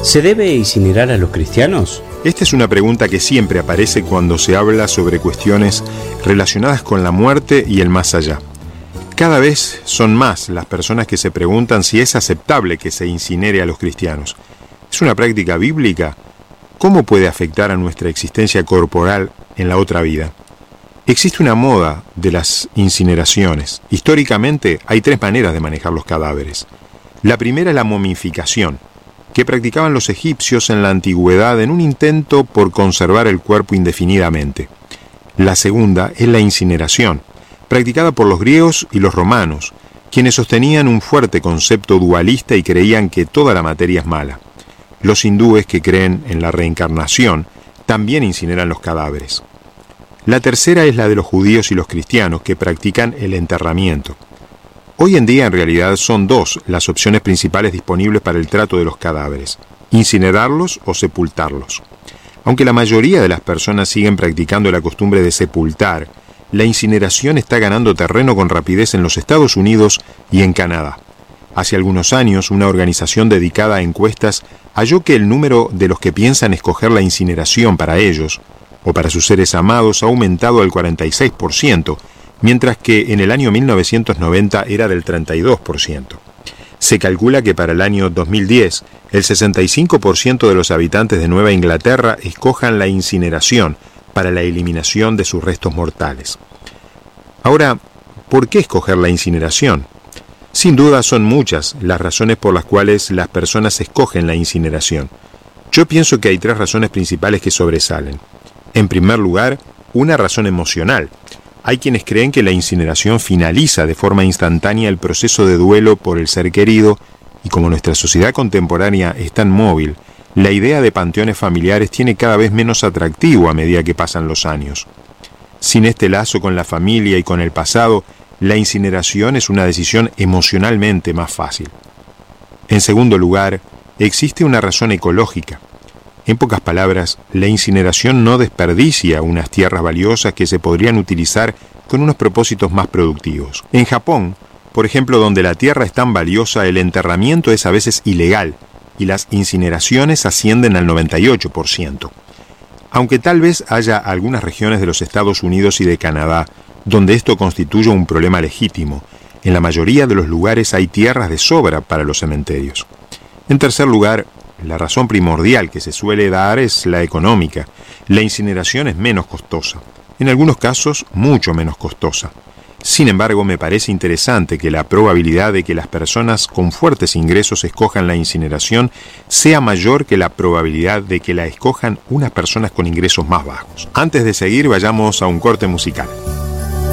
¿Se debe incinerar a los cristianos? Esta es una pregunta que siempre aparece cuando se habla sobre cuestiones relacionadas con la muerte y el más allá. Cada vez son más las personas que se preguntan si es aceptable que se incinere a los cristianos. ¿Es una práctica bíblica? ¿Cómo puede afectar a nuestra existencia corporal en la otra vida? Existe una moda de las incineraciones. Históricamente hay 3 maneras de manejar los cadáveres. La primera es la momificación, que practicaban los egipcios en la antigüedad en un intento por conservar el cuerpo indefinidamente. La segunda es la incineración, practicada por los griegos y los romanos, quienes sostenían un fuerte concepto dualista y creían que toda la materia es mala. Los hindúes, que creen en la reencarnación, también incineran los cadáveres. La tercera es la de los judíos y los cristianos, que practican el enterramiento. Hoy en día en realidad son 2 las opciones principales disponibles para el trato de los cadáveres: incinerarlos o sepultarlos. Aunque la mayoría de las personas siguen practicando la costumbre de sepultar, la incineración está ganando terreno con rapidez en los Estados Unidos y en Canadá. Hace algunos años, una organización dedicada a encuestas halló que el número de los que piensan escoger la incineración para ellos o para sus seres amados ha aumentado al 46%, mientras que en el año 1990 era del 32%. Se calcula que para el año 2010, el 65% de los habitantes de Nueva Inglaterra escojan la incineración para la eliminación de sus restos mortales. Ahora, ¿por qué escoger la incineración? Sin duda son muchas las razones por las cuales las personas escogen la incineración. Yo pienso que hay 3 razones principales que sobresalen. En primer lugar, una razón emocional. Hay quienes creen que la incineración finaliza de forma instantánea el proceso de duelo por el ser querido, y como nuestra sociedad contemporánea es tan móvil, la idea de panteones familiares tiene cada vez menos atractivo a medida que pasan los años. Sin este lazo con la familia y con el pasado, la incineración es una decisión emocionalmente más fácil. En segundo lugar, existe una razón ecológica. En pocas palabras, la incineración no desperdicia unas tierras valiosas que se podrían utilizar con unos propósitos más productivos. En Japón, por ejemplo, donde la tierra es tan valiosa, el enterramiento es a veces ilegal y las incineraciones ascienden al 98%. Aunque tal vez haya algunas regiones de los Estados Unidos y de Canadá donde esto constituye un problema legítimo, en la mayoría de los lugares hay tierras de sobra para los cementerios. En tercer lugar, la razón primordial que se suele dar es la económica. La incineración es menos costosa, en algunos casos mucho menos costosa. Sin embargo, me parece interesante que la probabilidad de que las personas con fuertes ingresos escojan la incineración sea mayor que la probabilidad de que la escojan unas personas con ingresos más bajos. Antes de seguir, vayamos a un corte musical.